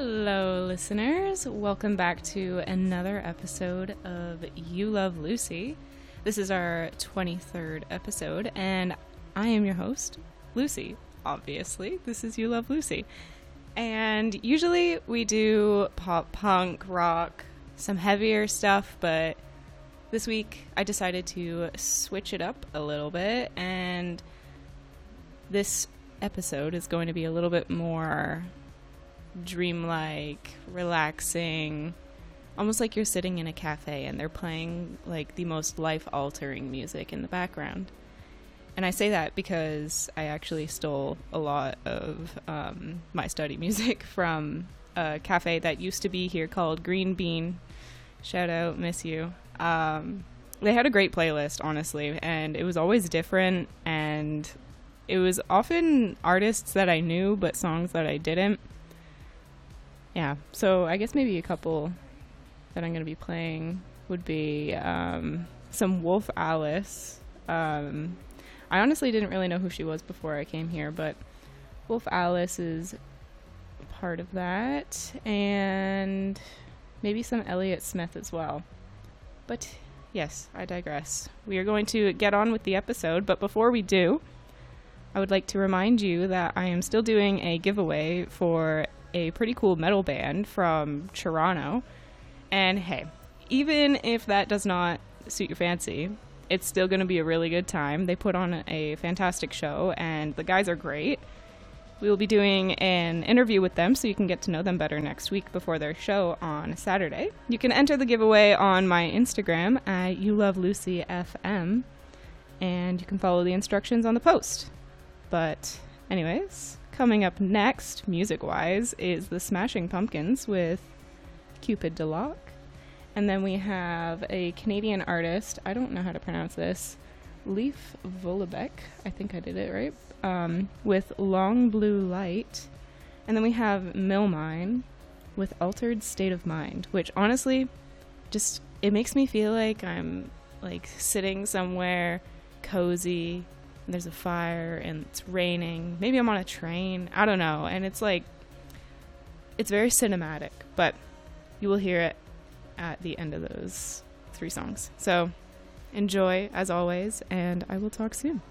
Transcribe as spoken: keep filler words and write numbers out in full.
Hello, listeners. Welcome back to another episode of You Love Lucy. This is our twenty-third episode, and I am your host, Lucy. Obviously, this is You Love Lucy. And usually we do pop, punk, rock, some heavier stuff, but this week I decided to switch it up a little bit, and this episode is going to be a little bit more dreamlike, relaxing, almost like you're sitting in a cafe and they're playing like the most life-altering music in the background. And I say that because I actually stole a lot of um, my study music from a cafe that used to be here called Green Bean. Shout out, miss you. Um, they had a great playlist, honestly, and it was always different, and it was often artists that I knew but songs that I didn't. Yeah, so I guess maybe a couple that I'm going to be playing would be um, some Wolf Alice. Um, I honestly didn't really know who she was before I came here, but Wolf Alice is part of that, and maybe some Elliott Smith as well. But yes, I digress. We are going to get on with the episode, but before we do, I would like to remind you that I am still doing a giveaway for a pretty cool metal band from Toronto. And hey, even if that does not suit your fancy, it's still going to be a really good time. They put on a fantastic show, and the guys are great. We will be doing an interview with them, so you can get to know them better next week before their show on Saturday. You can enter the giveaway on my Instagram at You Love Lucy F M, and you can follow the instructions on the post. But anyways, coming up next, music-wise, is the Smashing Pumpkins with Cupid DeLocke. And then we have a Canadian artist, I don't know how to pronounce this, Leif Vollebeck, I think I did it right, um, with Long Blue Light. And then we have Millmine with Altered State of Mind, which honestly, just, it makes me feel like I'm like sitting somewhere cozy, and there's a fire, and it's raining. Maybe I'm on a train. I don't know. And it's like, it's very cinematic, but you will hear it at the end of those three songs. So enjoy, as always, and I will talk soon.